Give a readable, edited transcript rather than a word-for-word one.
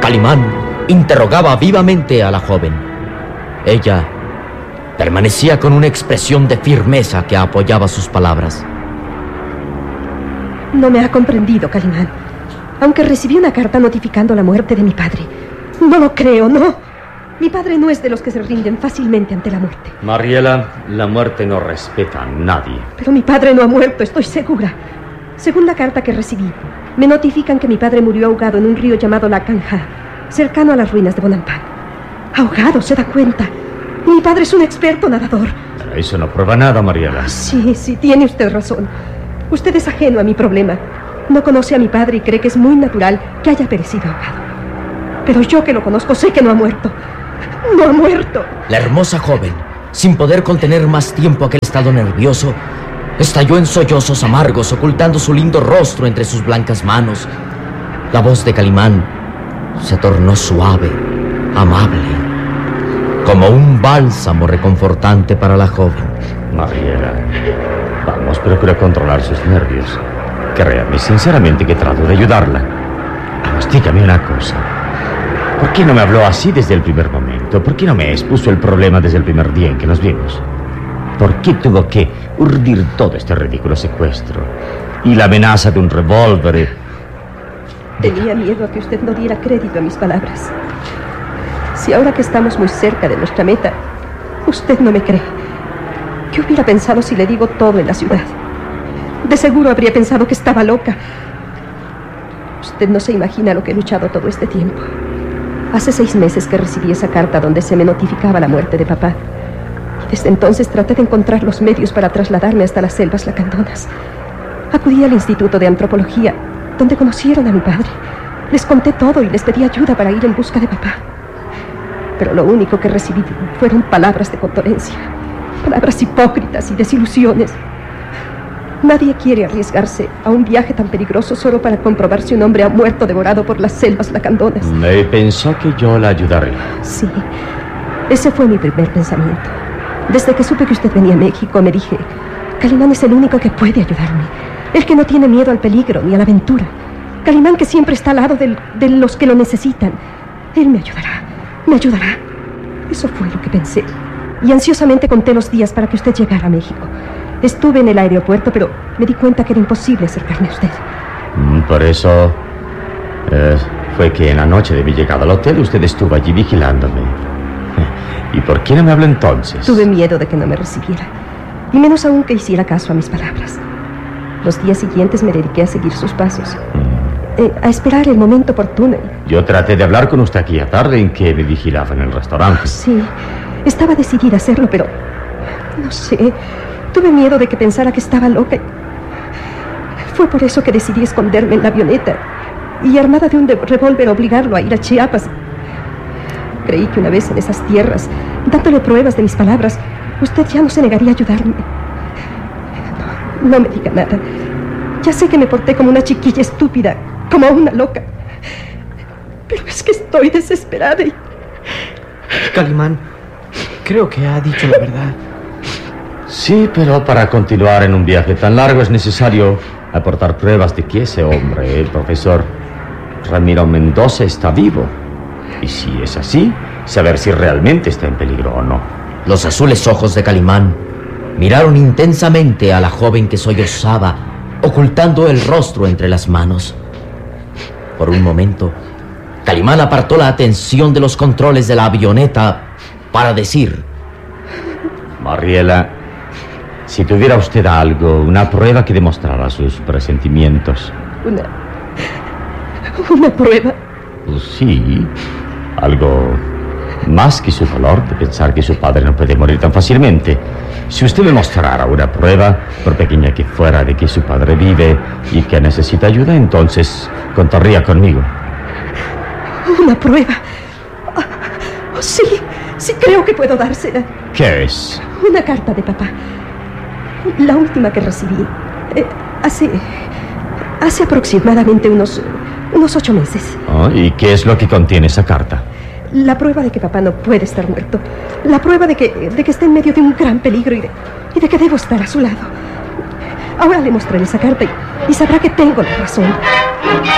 Calimán interrogaba vivamente a la joven. Ella permanecía con una expresión de firmeza que apoyaba sus palabras. No me ha comprendido, Calimán. Aunque recibí una carta notificando la muerte de mi padre. No lo creo, no. Mi padre no es de los que se rinden fácilmente ante la muerte. Mariela, la muerte no respeta a nadie. Pero mi padre no ha muerto, estoy segura. Según la carta que recibí, me notifican que mi padre murió ahogado en un río llamado La Canja, cercano a las ruinas de Bonampak. Ahogado, ¿se da cuenta? Mi padre es un experto nadador. Pero eso no prueba nada, Mariela. Sí, tiene usted razón. Usted es ajeno a mi problema. No conoce a mi padre y cree que es muy natural que haya perecido ahogado. Pero yo que lo conozco sé que no ha muerto. ¡No ha muerto! La hermosa joven, sin poder contener más tiempo aquel estado nervioso, estalló en sollozos amargos, ocultando su lindo rostro entre sus blancas manos. La voz de Calimán se tornó suave, amable, como un bálsamo reconfortante para la joven. Mariela, vamos, procura controlar sus nervios. Créame sinceramente que trato de ayudarla. Vamos, dígame una cosa. ¿Por qué no me habló así desde el primer momento? ¿Por qué no me expuso el problema desde el primer día en que nos vimos? ¿Por qué tuvo que urdir todo este ridículo secuestro? Y la amenaza de un revólver. Tenía miedo a que usted no diera crédito a mis palabras. Si ahora que estamos muy cerca de nuestra meta, usted no me cree, ¿qué hubiera pensado si le digo todo en la ciudad? De seguro habría pensado que estaba loca. Usted no se imagina lo que he luchado todo este tiempo. Hace 6 meses que recibí esa carta donde se me notificaba la muerte de papá. Y desde entonces traté de encontrar los medios para trasladarme hasta las selvas lacandonas. Acudí al Instituto de Antropología, donde conocieron a mi padre. Les conté todo y les pedí ayuda para ir en busca de papá. Pero lo único que recibí fueron palabras de condolencia, palabras hipócritas y desilusiones. Nadie quiere arriesgarse a un viaje tan peligroso solo para comprobar si un hombre ha muerto devorado por las selvas lacandonas. Me pensó que yo la ayudaré. Sí, ese fue mi primer pensamiento. Desde que supe que usted venía a México, me dije, Calimán es el único que puede ayudarme. El que no tiene miedo al peligro ni a la aventura. Calimán que siempre está al lado de los que lo necesitan. Él me ayudará, me ayudará. Eso fue lo que pensé. Y ansiosamente conté los días para que usted llegara a México. Estuve en el aeropuerto, pero me di cuenta que era imposible acercarme a usted. Por eso fue que en la noche de mi llegada al hotel usted estuvo allí vigilándome. ¿Y por qué no me habló entonces? Tuve miedo de que no me recibiera, y menos aún que hiciera caso a mis palabras. Los días siguientes me dediqué a seguir sus pasos, a esperar el momento oportuno. Yo traté de hablar con usted aquella tarde en que me vigilaba en el restaurante. Sí, estaba decidida a hacerlo, pero no sé, tuve miedo de que pensara que estaba loca. Fue por eso que decidí esconderme en la avioneta y, armada de un revólver, obligarlo a ir a Chiapas. Creí que una vez en esas tierras, dándole pruebas de mis palabras, usted ya no se negaría a ayudarme. No me diga nada. Ya sé que me porté como una chiquilla estúpida, como una loca. Pero es que estoy desesperada y... Calimán, creo que ha dicho la verdad. Sí, pero para continuar en un viaje tan largo es necesario aportar pruebas de que ese hombre, el profesor Ramiro Mendoza, está vivo. Y si es así, saber si realmente está en peligro o no. Los azules ojos de Calimán miraron intensamente a la joven que sollozaba, ocultando el rostro entre las manos. Por un momento, Calimán apartó la atención de los controles de la avioneta para decir: Mariela, si tuviera usted algo, una prueba que demostrara sus presentimientos. ¿Una prueba? Pues sí, algo más que su dolor de pensar que su padre no puede morir tan fácilmente. Si usted me mostrara una prueba, por pequeña que fuera, de que su padre vive y que necesita ayuda, entonces contaría conmigo. ¿Una prueba? Sí, creo que puedo dársela. ¿Qué es? Una carta de papá. La última que recibí. Hace aproximadamente unos 8 meses. ¿Y qué es lo que contiene esa carta? La prueba de que papá no puede estar muerto. La prueba de que está en medio de un gran peligro y de que debo estar a su lado. Ahora le mostraré esa carta y sabrá que tengo la razón.